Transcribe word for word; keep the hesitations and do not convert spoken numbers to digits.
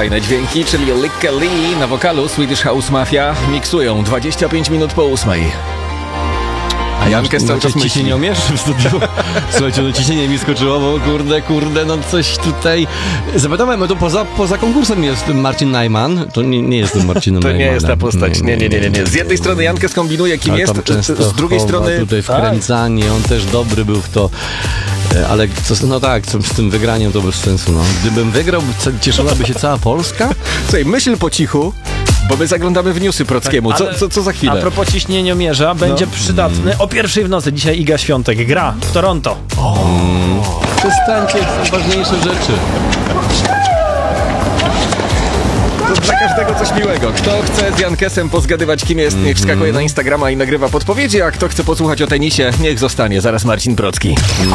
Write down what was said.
fajne dźwięki, czyli Lykke Li na wokalu Swedish House Mafia miksują dwadzieścia pięć minut po ósmej. A Jankes cały czas myśli. Ciśnienie umiesz w studiu? Słuchajcie, no ciśnienie mi skoczyło, bo kurde, kurde, no coś tutaj... Zapytałem, no to poza, poza konkursem jest Marcin Najman. To nie, nie jest Marcinem To Najmanem. nie jest ta postać. Nie, nie, nie, nie, nie. Z jednej strony Jankes kombinuje, kim Ale jest, z drugiej strony... tutaj wkręcanie, on też dobry był w to. Ale co, no tak, co, z tym wygraniem to bez sensu, no. Gdybym wygrał, cieszyłaby się cała Polska? Słuchaj, myśl po cichu, bo my zaglądamy w newsy Prockiemu. Co, co, co za chwilę? A propos ciśnieniomierza, będzie No. przydatny. o pierwszej w nocy. Dzisiaj Iga Świątek gra w Toronto. Mm. Przestańcie, są ważniejsze rzeczy. To dla każdego coś miłego. Kto chce z Jankesem pozgadywać, kim jest, niech wskakuje na Instagrama i nagrywa podpowiedzi, a kto chce posłuchać o tenisie, niech zostanie. Zaraz Marcin Procki.